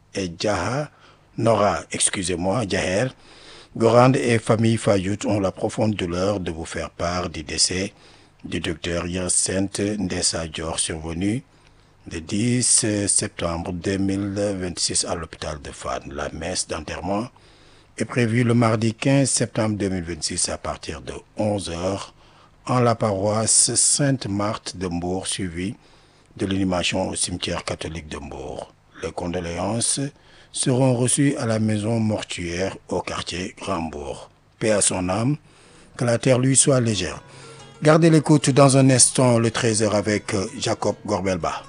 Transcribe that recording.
et Jaher Gorand et famille Fayout ont la profonde douleur de vous faire part du décès du docteur Hyacinthe Ndessa Dior survenu le 10 septembre 2026 à l'hôpital de Fann. La messe d'enterrement est prévue le mardi 15 septembre 2026 à partir de 11 heures en la paroisse Sainte-Marthe de Mbour, suivie de l'inhumation au cimetière catholique de Mbour. Les condoléances seront reçues à la maison mortuaire au quartier Grand-Bourg. Paix à son âme, que la terre lui soit légère. Gardez l'écoute dans un instant, le 13h avec Jacob Gorbelba.